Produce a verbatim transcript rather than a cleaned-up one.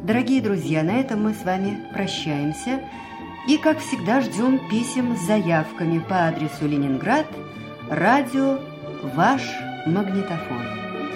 Дорогие друзья, на этом мы с вами прощаемся. И, как всегда, ждем писем с заявками по адресу Ленинград, радио «Ваш магнитофон».